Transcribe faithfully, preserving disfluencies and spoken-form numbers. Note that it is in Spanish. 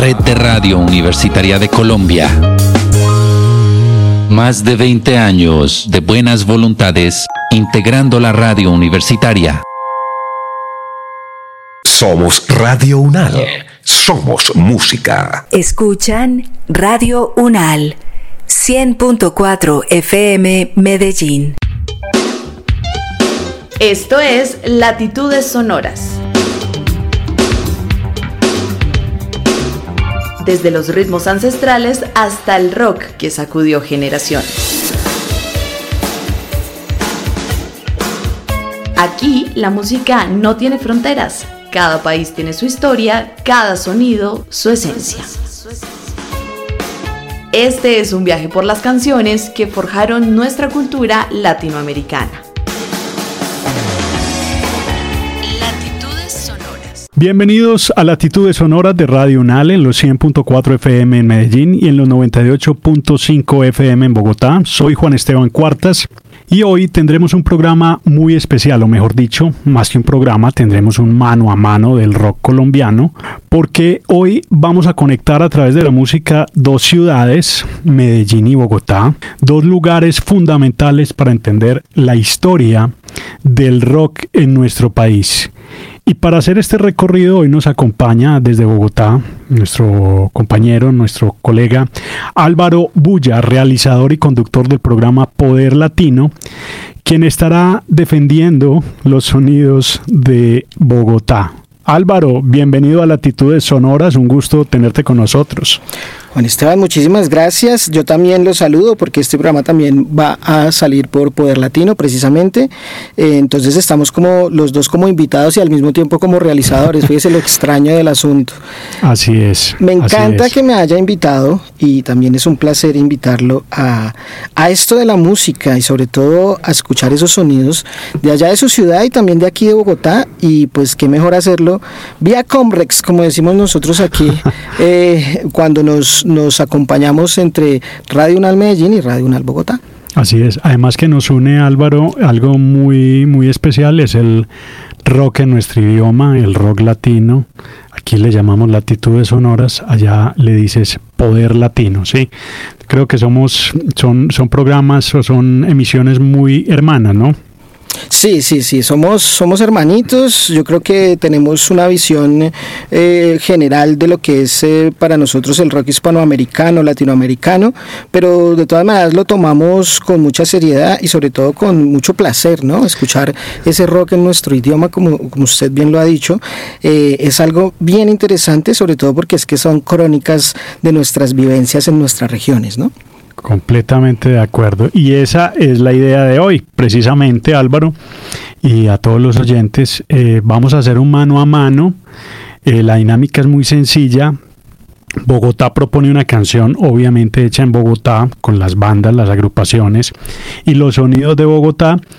Red de Radio Universitaria de Colombia. Más de veinte años de buenas voluntades integrando la radio universitaria. Somos Radio Unal. Somos música. Escuchan Radio Unal, cien punto cuatro F M Medellín. Esto es Latitudes Sonoras. Desde los ritmos ancestrales hasta el rock que sacudió generaciones. Aquí la música no tiene fronteras. Cada país tiene su historia, cada sonido, su esencia. Este es un viaje por las canciones que forjaron nuestra cultura latinoamericana. Bienvenidos a Latitudes Sonoras de Radio Unal en los cien punto cuatro F M en Medellín y en los noventa y ocho punto cinco F M en Bogotá. Soy Juan Esteban Cuartas y hoy tendremos un programa muy especial, o mejor dicho, más que un programa, tendremos un mano a mano del rock colombiano, porque hoy vamos a conectar a través de la música dos ciudades, Medellín y Bogotá, dos lugares fundamentales para entender la historia del rock en nuestro país. Y para hacer este recorrido hoy nos acompaña desde Bogotá nuestro compañero, nuestro colega Álvaro Bulla, realizador y conductor del programa Poder Latino, quien estará defendiendo los sonidos de Bogotá. Álvaro, bienvenido a Latitudes Sonoras, un gusto tenerte con nosotros. Juan Esteban, muchísimas gracias. Yo también los saludo porque este programa también va a salir por Poder Latino precisamente. Eh, entonces estamos como los dos como invitados y al mismo tiempo como realizadores. Fíjese lo extraño del asunto. Así es. Me encanta es. que me haya invitado y también es un placer invitarlo a, a esto de la música y sobre todo a escuchar esos sonidos de allá de su ciudad y también de aquí de Bogotá. Y pues qué mejor hacerlo vía Comrex, como decimos nosotros aquí, eh, cuando nos nos acompañamos entre Radio Unal Medellín y Radio Unal Bogotá. Así es, además que nos une, Álvaro, algo muy, muy especial, es el rock en nuestro idioma, el rock latino. Aquí le llamamos Latitudes Sonoras, allá le dices Poder Latino, ¿sí? Creo que somos, son, son programas o son emisiones muy hermanas, ¿no? Sí, sí, sí, somos, somos hermanitos. Yo creo que tenemos una visión eh, general de lo que es eh, para nosotros el rock hispanoamericano, latinoamericano, pero de todas maneras lo tomamos con mucha seriedad y sobre todo con mucho placer, ¿no? Escuchar ese rock en nuestro idioma, como, como usted bien lo ha dicho, eh, es algo bien interesante, sobre todo porque es que son crónicas de nuestras vivencias en nuestras regiones, ¿no? Completamente de acuerdo. Y esa es la idea de hoy, precisamente, Álvaro, y a todos los oyentes. Eh, vamos a hacer un mano a mano. Eh, la dinámica es muy sencilla. Bogotá propone una canción, obviamente hecha en Bogotá, con las bandas, las agrupaciones y los sonidos de Bogotá.